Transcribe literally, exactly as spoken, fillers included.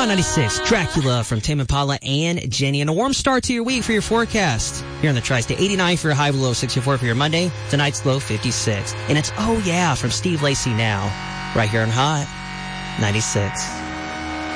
Hot ninety-six, Dracula from Tame Impala and Jenny. And a warm start to your week for your forecast. Here in the Tri-State, eighty-nine for your high, low sixty-four for your Monday. Tonight's low fifty-six. And it's Oh Yeah from Steve Lacy now, right here on Hot ninety-six.